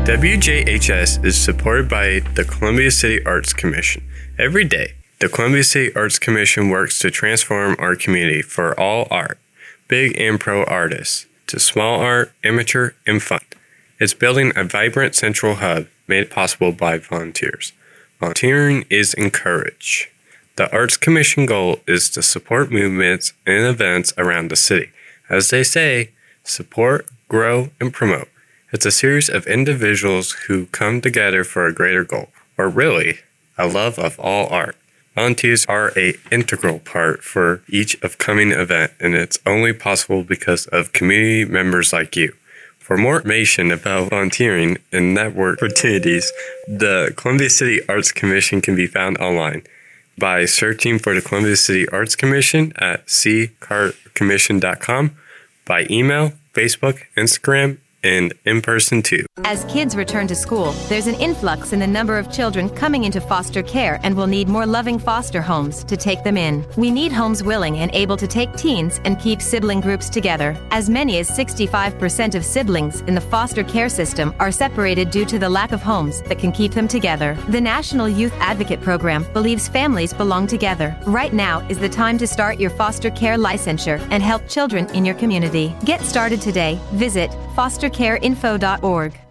WJHS is supported by the Columbia City Arts Commission. Every day, the Columbia City Arts Commission works to transform our community for all art, big and pro artists, to small art, amateur, and fun. It's building a vibrant central hub made possible by volunteers. Volunteering is encouraged. The Arts Commission goal is to support movements and events around the city. As they say, support, grow, and promote. It's a series of individuals who come together for a greater goal, or really, a love of all art. Volunteers are an integral part for each upcoming event, and it's only possible because of community members like you. For more information about volunteering and network opportunities, the Columbia City Arts Commission can be found online by searching for the Columbia City Arts Commission at ccartcommission.com, by email, Facebook, Instagram, and in person too. As kids return to school, there's an influx in the number of children coming into foster care and will need more loving foster homes to take them in. We need homes willing and able to take teens and keep sibling groups together. As many as 65% of siblings in the foster care system are separated due to the lack of homes that can keep them together. The National Youth Advocate Program believes families belong together. Right now is the time to start your foster care licensure and help children in your community. Get started today. Visit fostercareinfo.org.